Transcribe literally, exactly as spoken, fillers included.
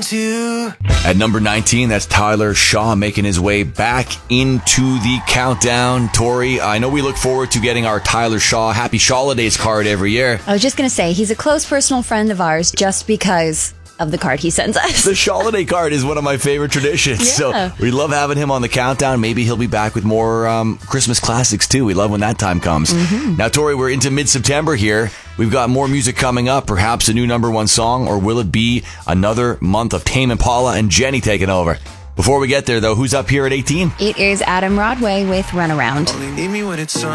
into. At number nineteen, that's Tyler Shaw making his way back into the countdown. Tori, I know we look forward to getting our Tyler Shaw Happy Shawlidays card every year. I was just going to say, he's a close personal friend of ours just because of the card he sends us. The Shawliday card is one of my favorite traditions. Yeah. So we love having him on the countdown. Maybe he'll be back with more um, Christmas classics too. We love when that time comes. Mm-hmm. Now, Tori, we're into mid-September here. We've got more music coming up. Perhaps a new number one song, or will it be another month of Tame Impala and Jenny taking over? Before we get there, though, who's up here at eighteen? It is Adam Rodway with Runaround. Only need me when it's sun.